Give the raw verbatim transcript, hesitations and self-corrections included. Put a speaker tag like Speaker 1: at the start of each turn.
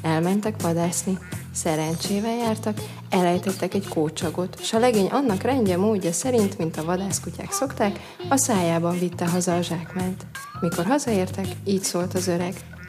Speaker 1: Elmentek vadászni. Szerencsével jártak, elejtettek egy kócsagot, s a legény annak rendje módja szerint, mint a vadászkutyák szokták, a szájában vitte haza a zsákmányt. Mikor hazaértek, így szólt az öreg.